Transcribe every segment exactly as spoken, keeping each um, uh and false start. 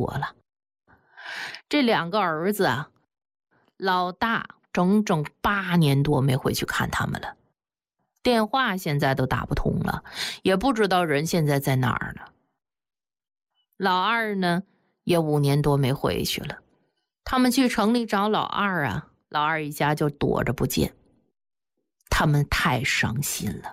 了。这两个儿子啊，老大整整八年多没回去看他们了，电话现在都打不通了，也不知道人现在在哪儿了。老二呢，也五年多没回去了。他们去城里找老二啊，老二一家就躲着不见。他们太伤心了。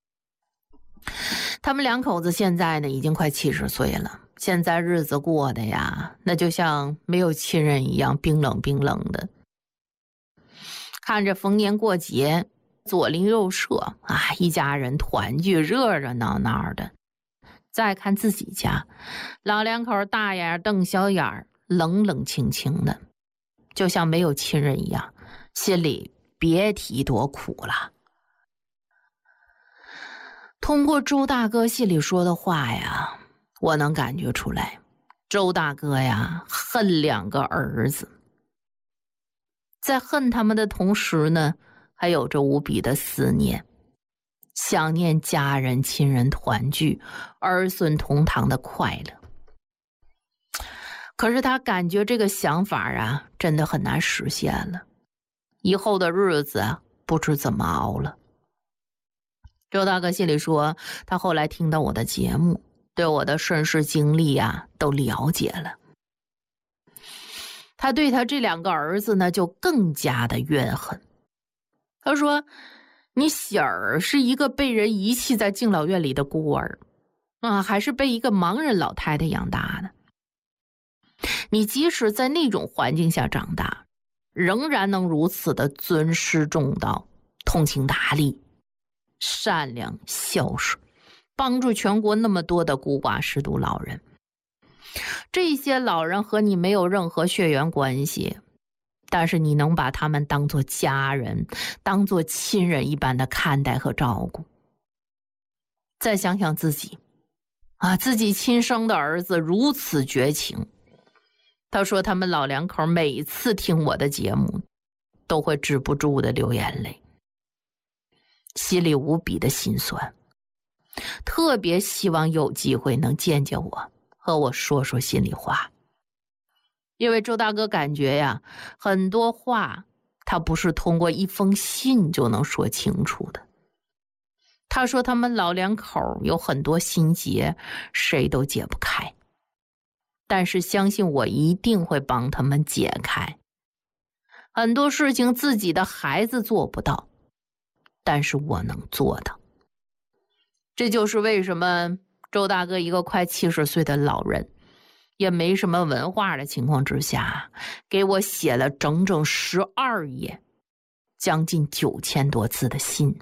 他们两口子现在呢，已经快七十岁了，现在日子过的呀，那就像没有亲人一样，冰冷冰冷的。看着逢年过节，左邻右舍啊，一家人团聚，热热闹闹的。再看自己家，老两口大眼瞪小眼，冷冷清清的，就像没有亲人一样，心里别提多苦了。通过周大哥信里说的话呀，我能感觉出来，周大哥呀，恨两个儿子。在恨他们的同时呢，还有着无比的思念，想念家人亲人团聚，儿孙同堂的快乐。可是他感觉这个想法啊，真的很难实现了，以后的日子啊，不知怎么熬了。周大哥心里说，他后来听到我的节目，对我的身世经历啊，都了解了。他对他这两个儿子呢，就更加的怨恨。他说，你喜儿是一个被人遗弃在敬老院里的孤儿啊，还是被一个盲人老太太养大的。你即使在那种环境下长大，仍然能如此的尊师重道，通情达理，善良孝顺，帮助全国那么多的孤寡失独老人。这些老人和你没有任何血缘关系，但是你能把他们当作家人，当作亲人一般的看待和照顾。再想想自己啊，自己亲生的儿子如此绝情。他说他们老两口每次听我的节目都会止不住的流眼泪，心里无比的心酸，特别希望有机会能见见我，和我说说心里话。因为周大哥感觉呀，很多话他不是通过一封信就能说清楚的。他说他们老两口有很多心结，谁都解不开，但是相信我一定会帮他们解开。很多事情自己的孩子做不到，但是我能做到。这就是为什么周大哥一个快七十岁的老人，也没什么文化的情况之下，给我写了整整十二页，将近九千多字的信。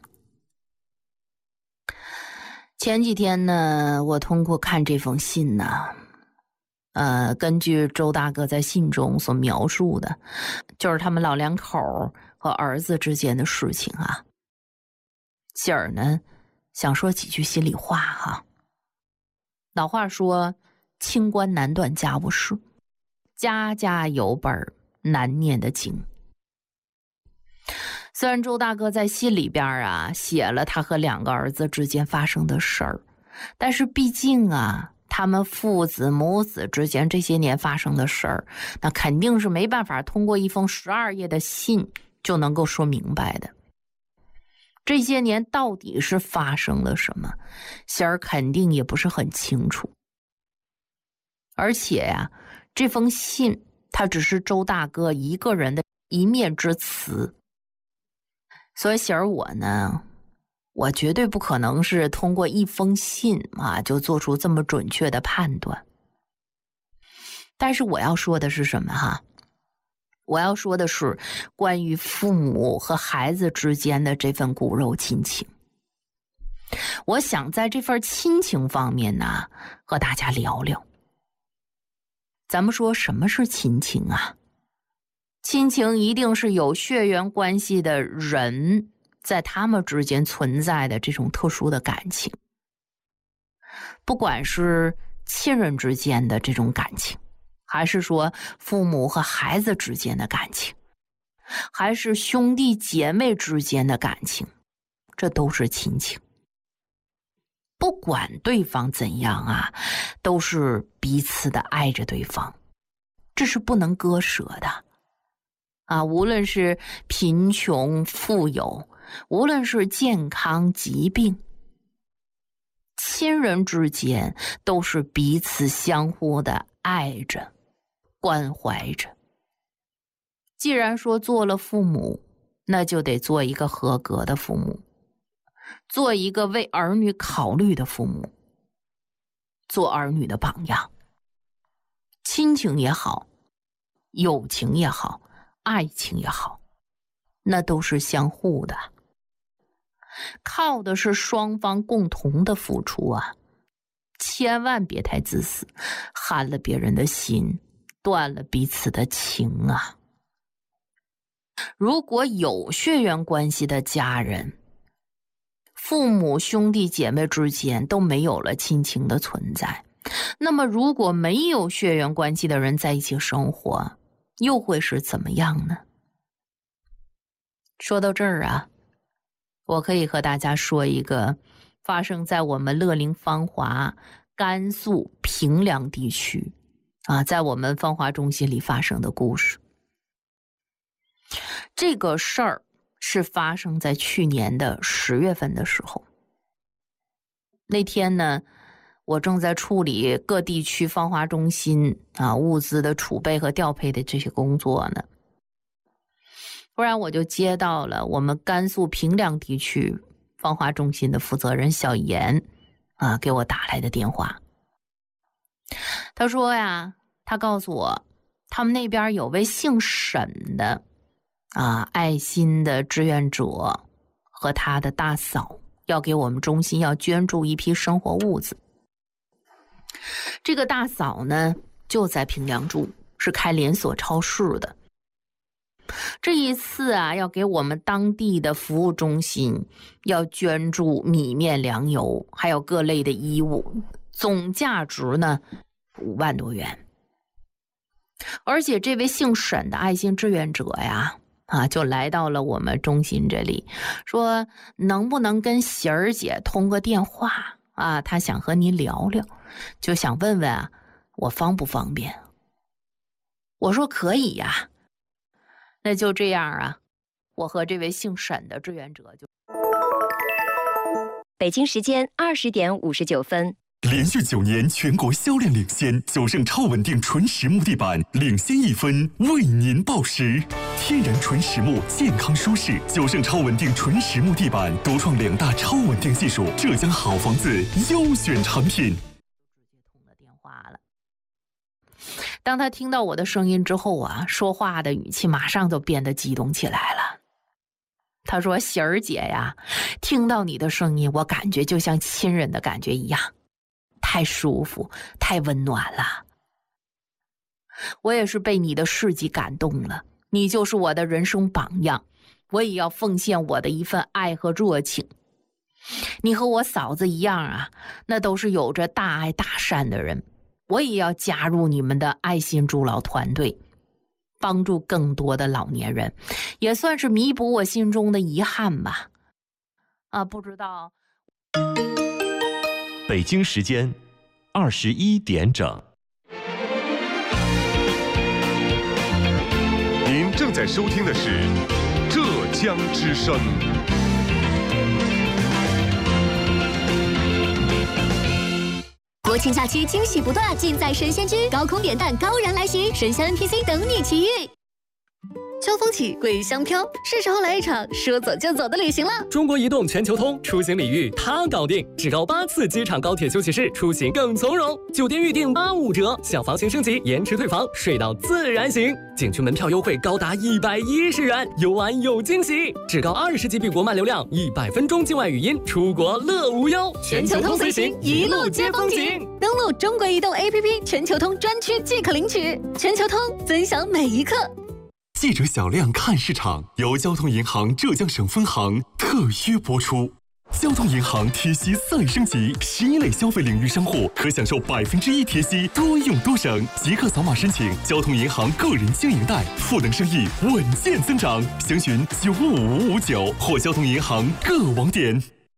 前几天呢，我通过看这封信呢，呃，根据周大哥在信中所描述的，就是他们老两口和儿子之间的事情啊。喜儿呢，想说几句心里话哈。老话说，清官难断家务事，家家有本难念的经。虽然周大哥在信里边啊写了他和两个儿子之间发生的事儿，但是毕竟啊，他们父子母子之间这些年发生的事儿，那肯定是没办法通过一封十二页的信就能够说明白的。这些年到底是发生了什么，喜儿肯定也不是很清楚。而且呀、啊，这封信它只是周大哥一个人的一面之词，所以喜儿我呢，我绝对不可能是通过一封信啊就做出这么准确的判断。但是我要说的是什么哈？我要说的是关于父母和孩子之间的这份骨肉亲情。我想在这份亲情方面呢，和大家聊聊。咱们说什么是亲情啊？亲情一定是有血缘关系的人在他们之间存在的这种特殊的感情，不管是亲人之间的这种感情，还是说父母和孩子之间的感情，还是兄弟姐妹之间的感情，这都是亲情。不管对方怎样啊，都是彼此的爱着对方， 这是不能割舍的啊！无论是贫穷富有，无论是健康疾病，亲人之间都是彼此相互的爱着关怀着。既然说做了父母，那就得做一个合格的父母，做一个为儿女考虑的父母，做儿女的榜样。亲情也好，友情也好，爱情也好，那都是相互的，靠的是双方共同的付出啊！千万别太自私，寒了别人的心，断了彼此的情啊！如果有血缘关系的家人，父母兄弟姐妹之间都没有了亲情的存在，那么如果没有血缘关系的人在一起生活，又会是怎么样呢？说到这儿啊，我可以和大家说一个发生在我们乐陵芳华甘肃平凉地区啊，在我们芳华中心里发生的故事。这个事儿是发生在去年的十月份的时候。那天呢，我正在处理各地区芳华中心啊物资的储备和调配的这些工作呢，忽然我就接到了我们甘肃平凉地区芳华中心的负责人小严啊给我打来的电话。他说呀，他告诉我，他们那边有位姓沈的啊爱心的志愿者和他的大嫂要给我们中心要捐助一批生活物资。这个大嫂呢就在平凉住，是开连锁超市的。这一次啊，要给我们当地的服务中心要捐助米面粮油，还有各类的衣物，总价值呢五万多元。而且这位姓沈的爱心志愿者呀，啊，就来到了我们中心这里，说能不能跟喜儿姐通个电话啊？他想和你聊聊，就想问问啊，我方不方便？我说可以呀。那就这样啊，我和这位姓沈的志愿者就。 北京时间二十点五十九分。 连续九年全国销量领先，九盛超稳定纯实木地板领先一分，为您报时。天然纯实木，健康舒适，九盛超稳定纯实木地板独创两大超稳定技术，浙江好房子优选产品。 直接通了电话了。当他听到我的声音之后啊，说话的语气马上就变得激动起来了。他说：“喜儿姐呀，听到你的声音，我感觉就像亲人的感觉一样。太舒服，太温暖了。我也是被你的事迹感动了，你就是我的人生榜样，我也要奉献我的一份爱和热情。你和我嫂子一样啊，那都是有着大爱大善的人，我也要加入你们的爱心助老团队，帮助更多的老年人，也算是弥补我心中的遗憾吧。啊，不知道。” 北京时间二十一点整。 您正在收听的是浙江之声。 国庆假期惊喜不断，尽在神仙居，高空点弹高燃来袭，神仙 N P C 等你奇遇。秋风起，桂香飘，是时候来一场说走就走的旅行了。 中国移动全球通出行礼遇它搞定，至高八次机场高铁休息室，出行更从容。酒店预订八五折，小房型升级延迟退房，睡到自然醒。景区门票优惠高达一百一十元，游玩有惊喜。至高二十 G B 国漫流量，一百分钟境外语音，出国乐无忧。 全球通随行，一路接风景。登录中国移动 A P P 全球通专区即可领取。全球通，分享每一刻。 记者小亮看市场由交通银行浙江省分行特约播出。交通银行贴息再升级，十一类消费领域商户可享受百分之一贴息，多用多省。即刻扫码申请交通银行个人经营贷，赋能生意稳健增长。详询九五五五九或交通银行各网点。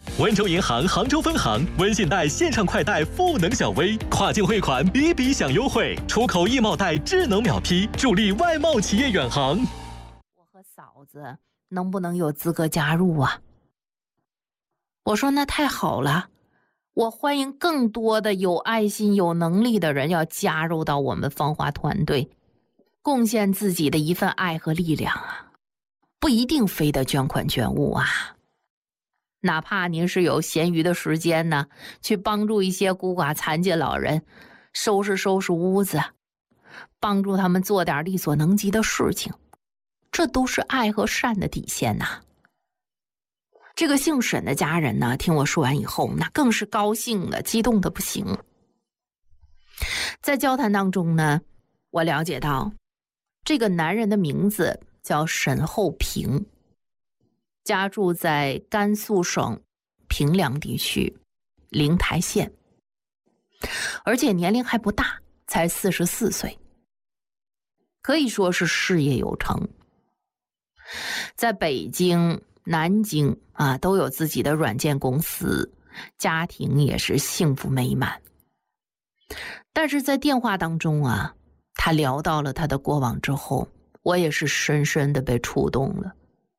温州银行杭州分行微信贷线上快贷赋能小微，跨境汇款比比享优惠，出口易贸贷智能秒批，助力外贸企业远航。 我和嫂子能不能有资格加入啊？我说那太好了，我欢迎更多的有爱心、有能力的人要加入到我们芳华团队，贡献自己的一份爱和力量啊！不一定非得捐款捐物啊，哪怕您是有闲余的时间呢，去帮助一些孤寡残疾老人，收拾收拾屋子，帮助他们做点力所能及的事情，这都是爱和善的底线呐。这个姓沈的家人呢，听我说完以后，那更是高兴的，激动的不行。在交谈当中呢，我了解到这个男人的名字叫沈厚平，家住在甘肃省平凉地区灵台县，而且年龄还不大，才四十四岁，可以说是事业有成，在北京、南京啊都有自己的软件公司，家庭也是幸福美满。但是在电话当中啊，他聊到了他的过往之后，我也是深深的被触动了。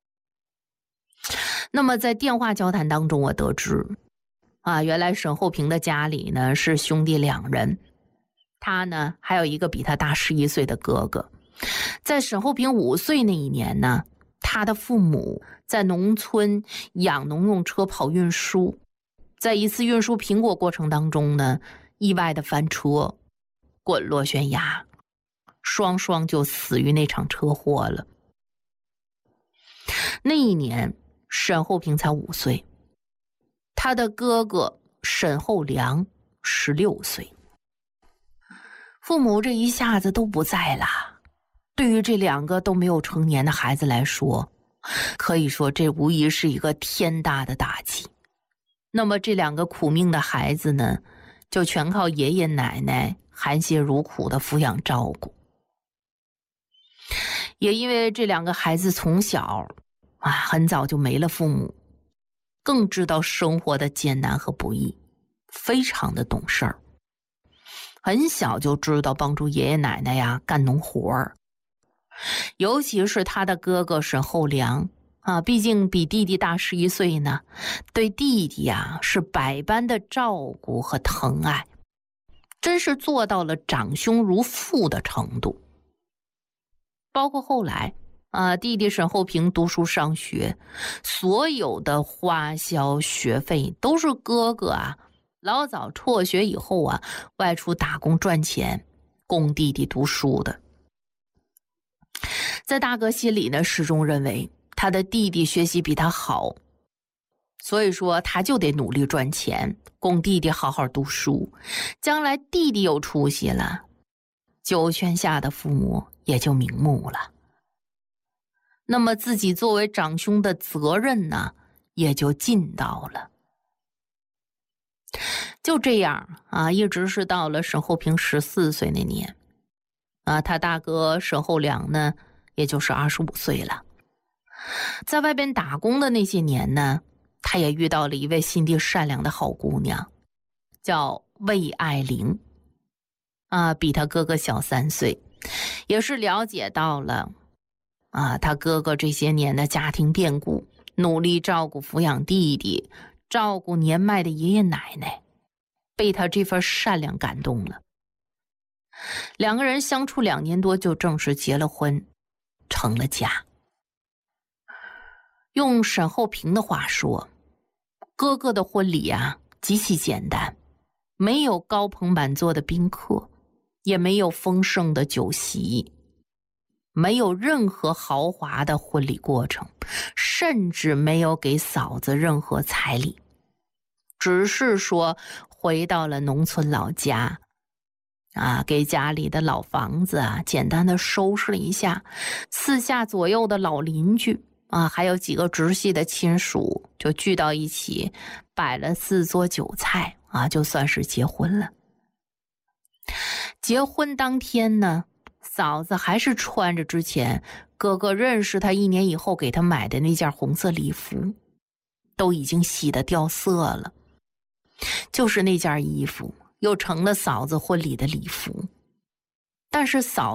那么在电话交谈当中，我得知啊，原来沈厚平的家里呢是兄弟两人，他呢还有一个比他大十一岁的哥哥。在沈厚平五岁那一年呢，他的父母在农村养农用车跑运输，在一次运输苹果过程当中呢，意外的翻车，滚落悬崖，双双就死于那场车祸了。那一年沈厚平才五岁，他的哥哥沈厚良十六岁。父母这一下子都不在了，对于这两个都没有成年的孩子来说，可以说这无疑是一个天大的打击。那么这两个苦命的孩子呢，就全靠爷爷奶奶含辛茹苦的抚养照顾。也因为这两个孩子从小啊很早就没了父母，更知道生活的艰难和不易，非常的懂事儿，很小就知道帮助爷爷奶奶呀干农活儿。尤其是他的哥哥沈厚良啊，毕竟比弟弟大十一岁呢，对弟弟呀是百般的照顾和疼爱，真是做到了长兄如父的程度。包括后来啊，弟弟沈厚平读书上学，所有的花销学费都是哥哥啊老早辍学以后啊外出打工赚钱供弟弟读书的。在大哥心里呢，始终认为他的弟弟学习比他好，所以说他就得努力赚钱供弟弟好好读书，将来弟弟有出息了，九泉下的父母也就瞑目了，那么自己作为长兄的责任呢也就尽到了。就这样啊，一直是到了沈厚平十四岁那年啊，他大哥沈厚良呢也就是二十五岁了。在外边打工的那些年呢，他也遇到了一位心地善良的好姑娘，叫魏爱玲啊，比他哥哥小三岁，也是了解到了啊，他哥哥这些年的家庭变故，努力照顾抚养弟弟，照顾年迈的爷爷奶奶，被他这份善良感动了。两个人相处两年多就正式结了婚，成了家。用沈厚平的话说，哥哥的婚礼啊极其简单，没有高朋满座的宾客，也没有丰盛的酒席，没有任何豪华的婚礼过程，甚至没有给嫂子任何彩礼，只是说回到了农村老家啊，给家里的老房子啊简单的收拾了一下，四下左右的老邻居啊，还有几个直系的亲属就聚到一起，摆了四桌酒菜啊，就算是结婚了。结婚当天呢，嫂子还是穿着之前哥哥认识她一年以后给她买的那件红色礼服， 都已经洗得掉色了，就是那件衣服又成了嫂子婚礼的礼服。但是嫂